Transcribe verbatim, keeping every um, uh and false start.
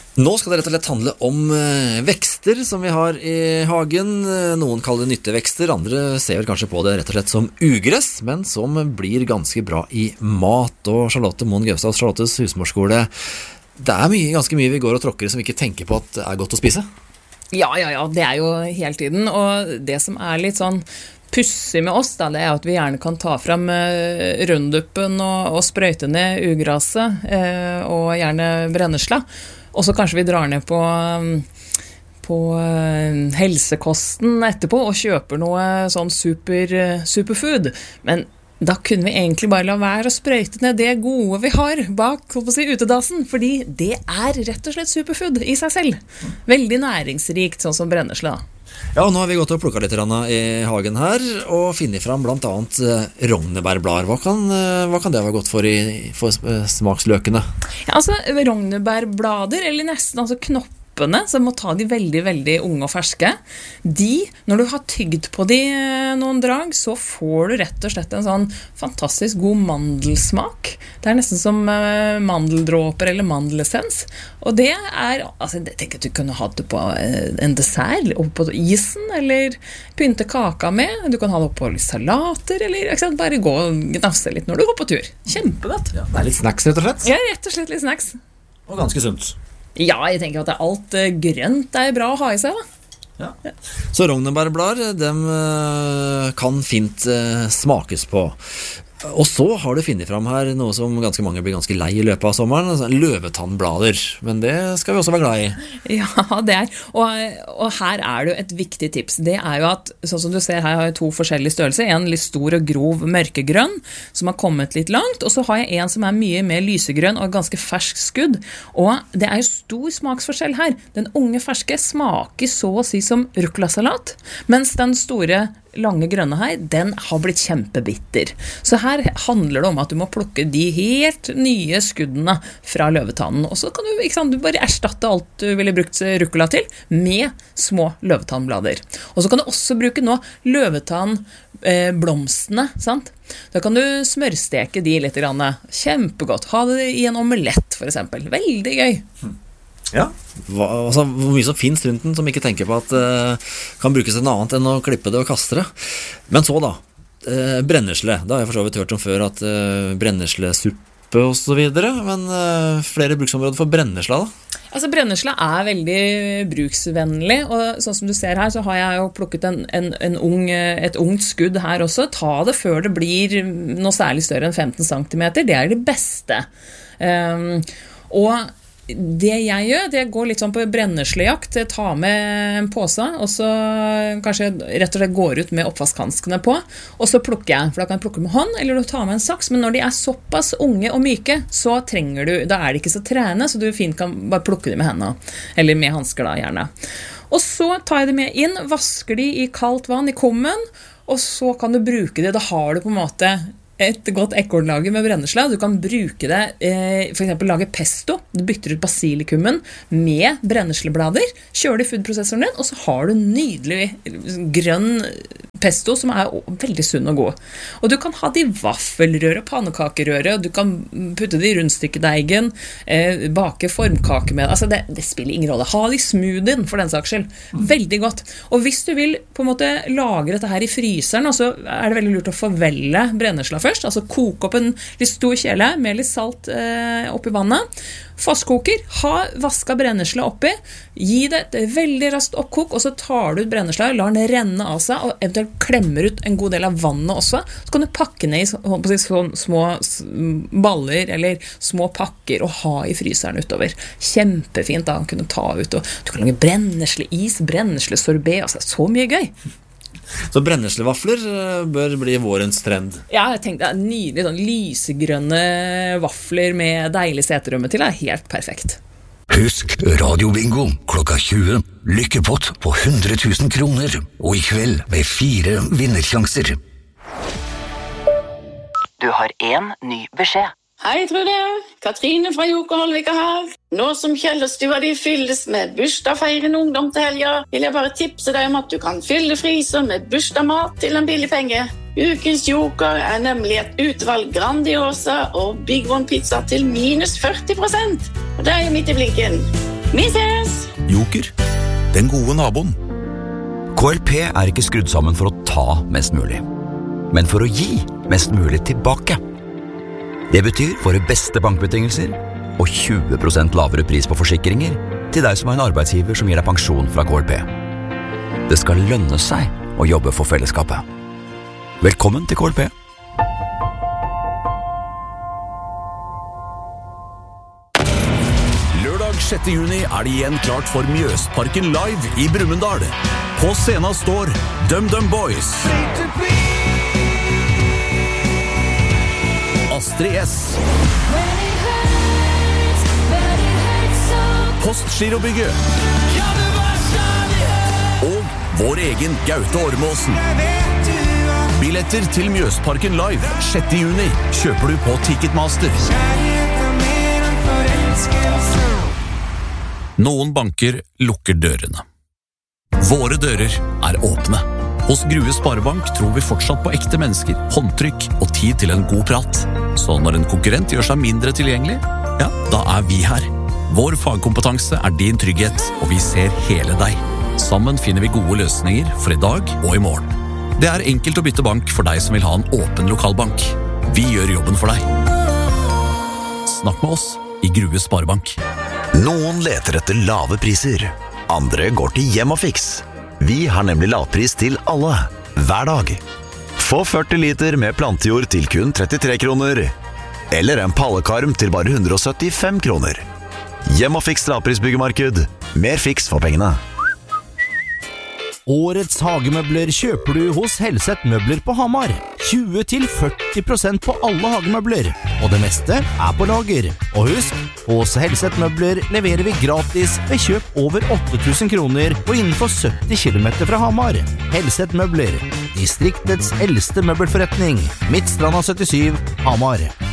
Nå skal det rett og slett handle om eh, vekster som vi har i hagen. Noen kaller det nyttevekster, andre ser vel kanskje på det rett og slett som ugress, men som blir ganske bra i mat. Og Charlotte Moen Gaustad, Charlottes husmorskole, det er mye, ganske mye vi går og tråkker som vi ikke tenker på at er godt å spise. Ja, ja, ja, det er jo hele tiden, og det som er litt sånn pussig med oss, da, det er at vi gjerne kan ta frem eh, runduppen og, og sprøyte ned ugraset, eh, og gjerne brennesla, og så kanskje vi drar ned på, på eh, helsekosten etterpå og kjøper noe sånn super, superfood, men da kunne vi egentlig bare la være å sprøyte ned det gode vi har bak, holdt på å si, utedassen, fordi det er rett og slett superfood i seg selv. Veldig næringsrikt, sånn som brennesle. Ja, og nå har vi gått og plukket litt i hagen her, og finnet fram blant annet rognebærblader. Hva kan, hva kan det være godt for, i, for smaksløkene? Ja, altså, rognebærblader, eller nesten altså knopp, så må ta de veldig, veldig unge og ferske. De, når du har tygd på de noen drag, så får du rett og slett en sånn fantastisk god mandelsmak. Det er nesten som mandeldråper eller mandelessens. Og det er, altså jeg tenker at du kunne ha det på en dessert, oppe på isen, eller pynte kaka med. Du kan ha det oppe på salater, eller ikke sant, bare gå og gnafse litt når du går på tur. Kjempegodt. Ja, det er litt snacks, rett og slett. Ja, rett og slett litt snacks. Og ganske sunt. Ja, jeg tenker at alt grønt er bra å ha i seg, da. Ja. Ja. Så rognebærblader, dem kan fint smakes på. Og så har du finnet fram her noe som ganske mange blir ganske lei i løpet av sommeren, altså løvetannblader, men det skal vi også være glad i. Ja, det er, og, og her er det jo et viktig tips. Det er jo at, sånn som du ser her, har jeg to forskjellige størrelser, en litt stor og grov mørkegrønn, som har kommet litt langt, og så har jeg en som er mye mer lysegrønn og ganske fersk skudd, og det er jo stor smaksforskjell her. Den unge ferske smaker så å si som ruccolasalat, mens den store lange grønne her, den har blitt kjempebitter. Så her handler det om at du må plukke de helt nye skuddene fra løvetannen, og så kan du, ikke sant, du bare erstatte alt du ville brukt rucola til med små løvetannblader. Og så kan du også bruke nå løvetannblomstene, eh, sant? Da kan du smørsteke de litt grann. Kjempegodt. Ha det i en omelett for eksempel. Veldig gøy. Hmm. Ja, hva, altså, hvor mye som finnes rundt den som ikke tenker på at uh, kan brukes til noe annet enn å klippe det og kaste det. Men så da, uh, brennesle. Da har jeg for så vidt hørt om før at uh, brenneslesuppe og så videre, men uh, flere bruksområder for brennesla da? Altså brennesla er veldig bruksvennlig, og sånn som du ser her så har jeg jo plukket en, en, en ung, et ungt skudd her også. Ta det før det blir noe særlig større enn femten centimeter, det er det beste. Um, og det jeg gjør, det går litt sånn på brenneslejakt. Jeg tar med en påse, og så kanskje rett og slett går ut med oppvaskhanskene på, og så plukker jeg, for da kan jeg plukke med hånd, eller du tar med en saks, men når de er såpass unge og myke, så trenger du, da er de ikke så trene, så du fint kan bare plukke dem med hendene, eller med handsker da, gjerne. Og så tar jeg dem med inn, vasker de i kaldt vann i kummen, og så kan du bruke det, da har du på en måte et godt ekornlager med brennesla. Du kan bruke det, eh, for eksempel lage pesto. Du bytter ut basilikummen med brennesleblader, kjører det i foodprosessoren din, og så har du nydelig grønn pesto som er veldig sunn og god. Og du kan ha det i vaffelrøre, pannekakerøre, og du kan putte det i rundstykkedeigen, eh, bake formkake med det. Altså det, det spiller ingen rolle. Ha det i smoothien for den saks skyld. Veldig godt. Og hvis du vil på en måte lagre dette her i fryseren, så er det veldig lurt å forvelle brennesla først. Altså koke opp en litt stor kjele med litt salt eh, oppi vannet. Fastkoker, ha vasket brennesla oppi, gi det et veldig raskt oppkok, og så tar du ut brennesla, lar den renne av seg, og eventuelt klemmer ut en god del av vannet også. Så kan du pakke ned i så, så, små baller eller små pakker og ha i fryseren utover. Kjempefint da, å kunne ta ut, og du kan lage brennesleis, brenneslesorbet, altså så mye gøy. Så brenneslevafler bør bli vårens trend. Ja, jeg tenkte det er nydelig, sånn lysegrønne vafler med deilig seterømme til, er helt perfekt. Husk radiobingo klokka tjue, lykkepott på hundre tusen kroner, og i kveld med fire vinnersjanser. Du har en ny beskjed. Hei, Trude. Katrine fra Jokerholvika her. Nå som Kjellerstua de fylles med bursdagsfeirende ungdom til helga, vil jeg bare tipse deg om at du kan fylle fryser med bursdagsmat til en billig penge. Ukens Joker er nemlig et utvalg Grandiosa og Big One pizza til minus førti prosent. Og det er midt i blinken. Vi ses! Joker, den gode naboen. K L P er ikke skrudd sammen for å ta mest mulig, men for å gi mest mulig tilbake. Det betyr våre beste bankbetingelser og tjue prosent lavere pris på forsikringer til deg som er en arbeidsgiver som gir deg pensjon fra K L P. Det skal lønne seg å jobbe for fellesskapet. Velkommen til K L P. Lørdag sjette juni er det igjen klart for Mjøsparken Live i Brumunddal. På scenen står DumDum Boys, Astrid S, Postgirobygget og vår egen Gaute Ormåsen. Billetter til Mjøsparken Live sjette juni kjøper du på Ticketmaster. Noen banker lukker dørene. Våre dører er åpne. Hos Grue Sparebank tror vi fortsatt på ekte mennesker, håndtrykk og tid til en god prat. Så når en konkurrent gjør seg mindre tilgjengelig, ja, da er vi her. Vår fagkompetanse er din trygghet, og vi ser hele deg. Sammen finner vi gode løsninger for i dag og i morgen. Det er enkelt å bytte bank for deg som vil ha en åpen lokalbank. Vi gjør jobben for deg. Snakk med oss i Grue Sparebank. Noen leter etter lave priser. Andre går til Hjemmafix. Vi har nemlig lavpris til alle, hver dag. Få førti liter med plantejord til kun trettitre kroner. Eller en pallekarm til bare hundre og syttifem kroner. Hjemmafix lavprisbyggemarked. Mer fiks for pengene. Årets hagemøbler kjøper du hos Helseth Møbler på Hamar. tjue til førti prosent på alle hagemøbler, og det meste er på lager. Og husk, hos Helseth Møbler leverer vi gratis ved kjøp over åtte tusen kroner og innenfor sytti kilometer fra Hamar. Helseth Møbler, distriktets eldste møbelforretning, Midtstranda syttisju, Hamar.